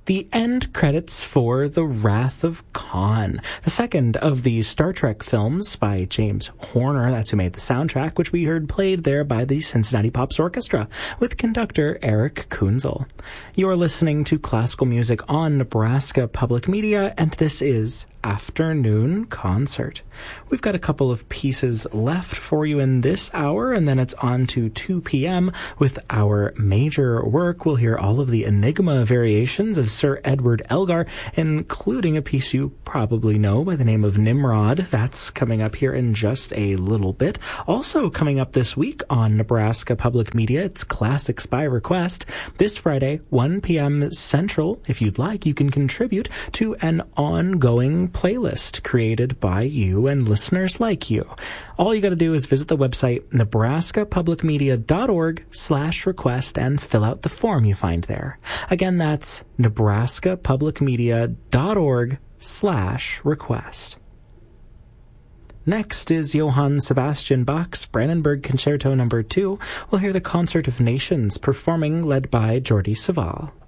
the end credits for The Wrath of Khan, the second of the Star Trek films by James Horner. That's who made the soundtrack, which we heard played there by the Cincinnati Pops Orchestra with conductor Eric Kunzel. You're listening to classical music on Nebraska Public Media, and this is Afternoon Concert. We've got a couple of pieces left for you in this hour, and then it's on to 2 p.m. with our major work. We'll hear all of the Enigma variations of Sir Edward Elgar, including a piece you probably know by the name of Nimrod. That's coming up here in just a little bit. Also coming up this week on Nebraska Public Media, it's Classics by Request. This Friday, 1 p.m. Central. If you'd like, you can contribute to an ongoing playlist created by you and listeners like you. All you got to do is visit the website nebraskapublicmedia.org/request and fill out the form you find there. Again, that's nebraskapublicmedia.org/request. Next is Johann Sebastian Bach's Brandenburg Concerto No. 2. We'll hear the Concert of Nations performing, led by Jordi Savall.